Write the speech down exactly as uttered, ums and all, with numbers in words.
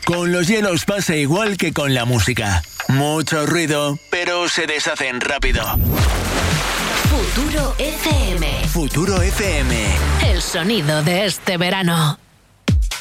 Con los hielos pasa igual que con la música. Mucho ruido, pero se deshacen rápido. Futuro F M. Futuro F M. El sonido de este verano.